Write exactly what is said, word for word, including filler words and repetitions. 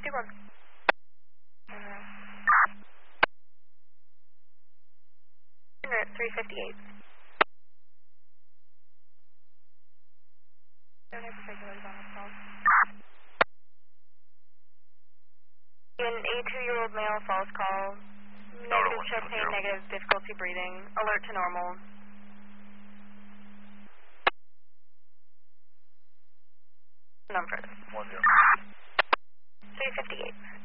one. three fifty-eight. Don't have particulars on this phone. An eighty-two-year-old male, false call. Negative chest pain, negative difficulty breathing. Alert to normal. Number. One zero. three fifty-eight.